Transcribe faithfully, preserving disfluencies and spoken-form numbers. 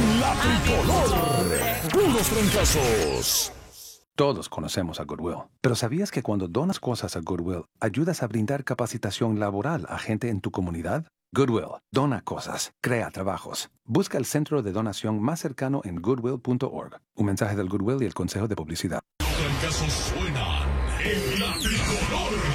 En la tricolor, puros trancazos. Todos conocemos a Goodwill, pero ¿sabías que cuando donas cosas a Goodwill, ayudas a brindar capacitación laboral a gente en tu comunidad? Goodwill, dona cosas, crea trabajos. Busca el centro de donación más cercano en goodwill punto org. Un mensaje del Goodwill y el Consejo de Publicidad. Los trancazos suenan en la tricolor.